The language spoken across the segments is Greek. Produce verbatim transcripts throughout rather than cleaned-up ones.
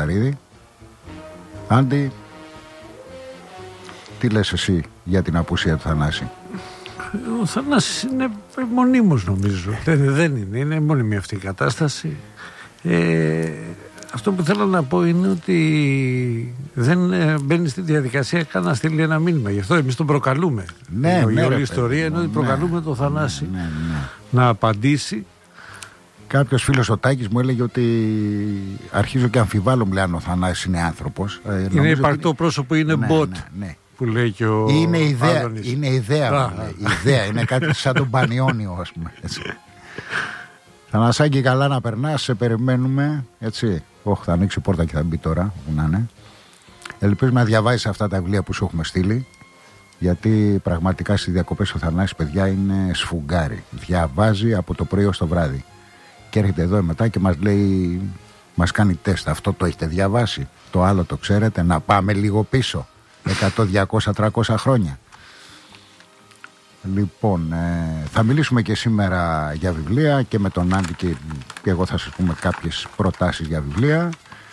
Λαζαρίδη. Άντι, τι λες εσύ για την απουσία του Θανάση? Ο Θανάσης είναι μονίμως, νομίζω. δεν, δεν είναι, είναι μόνιμη αυτή η κατάσταση. Ε, αυτό που θέλω να πω είναι ότι δεν ε, μπαίνει στη διαδικασία καν να στείλει ένα μήνυμα. Γι' αυτό εμείς τον προκαλούμε. Ναι, η ναι, όλη ρε, η ιστορία είναι ότι προκαλούμε ναι, τον Θανάση ναι, ναι, ναι. να απαντήσει. Κάποιος φίλος ο Τάκης μου έλεγε ότι αρχίζω και αμφιβάλλω, μου λέει, αν ο Θανάσης είναι άνθρωπος. Ε, είναι υπαρκτό ότι... πρόσωπο, είναι ναι, bot. Ναι, ναι. Που λέει και ο είναι ιδέα, Άδωνης. είναι ιδέα, λέει, ιδέα, είναι κάτι σαν τον Πανιόνιο, ας πούμε. Θανασάκη, καλά να περνάς, σε περιμένουμε, έτσι. Όχι, θα ανοίξει η πόρτα και θα μπει τώρα, που να είναι. Ελπίζουμε να διαβάσεις αυτά τα βιβλία που σου έχουμε στείλει, γιατί πραγματικά στις διακοπές ο Θανάσης, παιδιά, είναι σφουγγάρι. Διαβάζει από το πρωί ως το βράδυ. Και έρχεται εδώ μετά και μας λέει, μας κάνει τεστ. Αυτό το έχετε διαβάσει, το άλλο το ξέρετε, να πάμε λίγο πίσω. εκατό, διακόσια, τριακόσια χρόνια. Λοιπόν, ε, θα μιλήσουμε και σήμερα για βιβλία και με τον Άντι και, και εγώ θα σας πούμε κάποιες προτάσεις για βιβλία.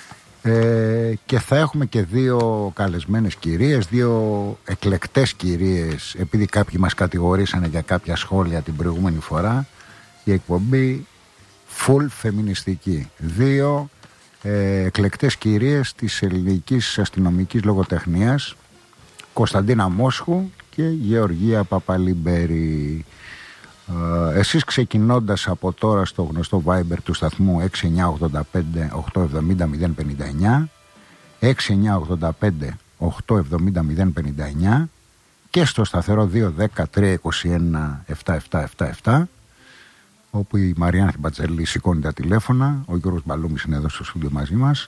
Ε, και θα έχουμε και δύο καλεσμένες κυρίες, δύο εκλεκτές κυρίες, επειδή κάποιοι μας κατηγορήσανε για κάποια σχόλια την προηγούμενη φορά. Η εκπομπή full φεμινιστική. Δύο ε, εκλεκτές κυρίες της ελληνικής αστυνομικής λογοτεχνίας, Κωνσταντίνα Μόσχου και Γεωργία Παπαλιμπέρη. Ε, εσείς ξεκινώντας από τώρα στο γνωστό Viber του σταθμού έξι εννιά ογδόντα πέντε οκτακόσια εβδομήντα μηδέν πενήντα εννιά, έξι εννιά ογδόντα πέντε οκτακόσια εβδομήντα μηδέν πενήντα εννιά και στο σταθερό δύο δέκα τρία είκοσι ένα επτά επτά επτά επτά, όπου η Μαριάννα Θιμπατζέλη σηκώνει τα τηλέφωνα, ο Γιώργος Μπαλούμης είναι εδώ στο στούντιο μαζί μας.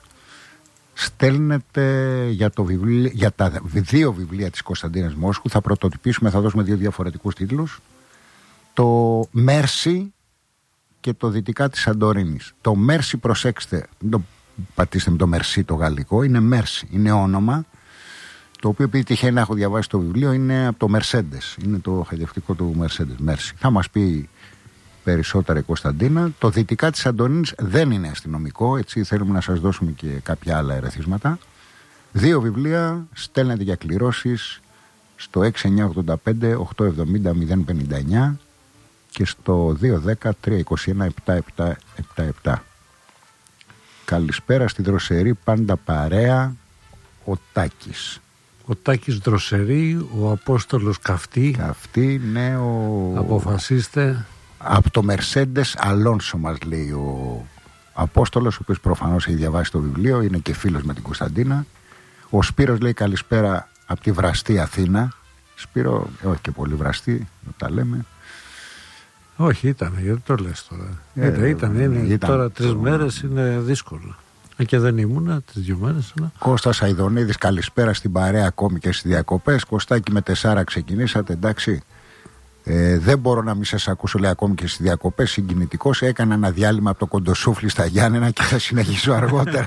Στέλνετε για, το βιβλίο, για τα δύο βιβλία της Κωνσταντίνας Μόσχου. Θα πρωτοτυπήσουμε, θα δώσουμε δύο διαφορετικούς τίτλους. Το Μέρσι και το Δυτικά της Σαντορίνης. Το Μέρσι, προσέξτε, μην το πατήστε με το Μερσί το γαλλικό, είναι Μέρσι, είναι όνομα, το οποίο επειδή τυχαίνει να έχω διαβάσει το βιβλίο, είναι από το Μερσέντες, είναι το χαϊδευτικό του Μερσέντες, Μέρσι. Θα μας πει περισσότερα η Κωνσταντίνα. Το Δυτικά της Σαντορίνης δεν είναι αστυνομικό, έτσι θέλουμε να σας δώσουμε και κάποια άλλα ερεθίσματα. Δύο βιβλία, στέλνετε για κληρώσεις στο έξι εννιά ογδόντα πέντε οκτακόσια εβδομήντα μηδέν πενήντα εννιά και στο δύο δέκα τρία είκοσι ένα επτά επτά επτά επτά. Καλησπέρα στη Δροσερή, πάντα παρέα, ο Τάκης. Ο Τάκης Δροσερή, ο Απόστολος Καυτή. Καυτή, ναι, ο... Αποφασίστε. Από το Μερσέντες Αλόνσο μας λέει ο Απόστολος, ο οποίος προφανώς έχει διαβάσει το βιβλίο, είναι και φίλος με την Κωνσταντίνα. Ο Σπύρος λέει καλησπέρα από τη βραστή Αθήνα. Σπύρο, όχι και πολύ βραστή, τα λέμε. Όχι, ήταν, γιατί το λες τώρα. Ε, ήταν, ήταν, είναι, ήταν, τώρα τρεις το... μέρες είναι δύσκολο. Και δεν ήμουνα τις δύο μέρες. Αλλά... Κώστας Αηδονίδης, καλησπέρα στην παρέα ακόμη και στις διακοπές. Κωστάκι, με τεσσάρα ξεκινήσατε, εντάξει. Ε, δεν μπορώ να μην σας ακούσω, λέει, ακόμη και στις διακοπές. Συγκινητικός, έκανα ένα διάλειμμα από το κοντοσούφλι στα Γιάννενα και θα συνεχίσω αργότερα.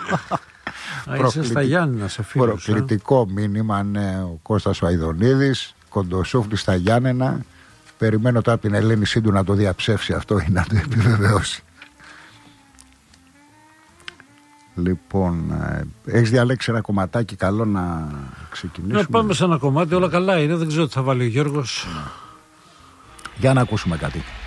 Είσαι στα Γιάννενα, σε φίλους. Προκλητικό μήνυμα, ναι, ο Κώστας Αηδονίδης, κοντοσούφλι στα Γιάννενα. Περιμένω τώρα την Ελένη Σύντου να το διαψεύσει αυτό ή να το επιβεβαιώσει. Λοιπόν, έχεις διαλέξει ένα κομματάκι καλό να ξεκινήσουμε? Να πάμε σε ένα κομμάτι, όλα καλά είναι, δεν ξέρω τι θα βάλει ο Γιώργος. Για να ακούσουμε κάτι.